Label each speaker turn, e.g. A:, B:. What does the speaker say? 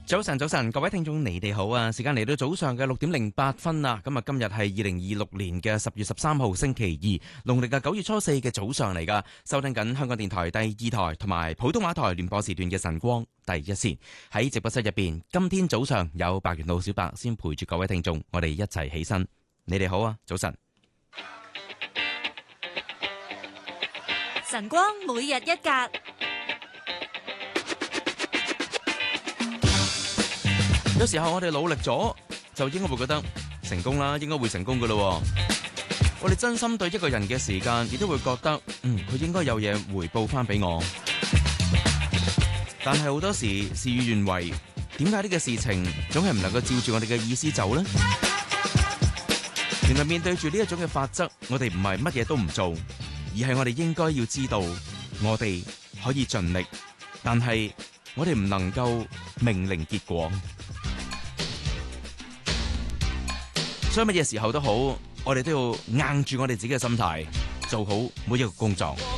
A: 早晨，各位聽眾，你哋好啊！時間嚟到早上嘅6:08啦。咁啊，今日係2026年嘅10月13號星期二，農曆嘅9月初4嘅早上嚟噶。收聽緊香港電台第2台同埋普通話台聯播時段嘅晨光第一線。喺直播室入邊，今天早上有白元路小白先陪住各位聽眾，我哋一齊起身。你哋好啊，早晨。
B: 晨光每日一格。
A: 有時候我哋努力咗，就應該會覺得成功啦，應該會成功噶咯。我哋真心對一個人嘅時間，亦都會覺得，佢應該有嘢回報翻俾我。但係好多時事與願違，點解呢個事情總係唔能夠照住我哋嘅意思走呢？原來面對住呢一種嘅法則，我哋唔係乜嘢都唔做，而係我哋應該要知道，我哋可以盡力，但係我哋唔能夠命令結果。所以乜嘢時候都好，我哋都要硬住我哋自己嘅心態，做好每一個工作。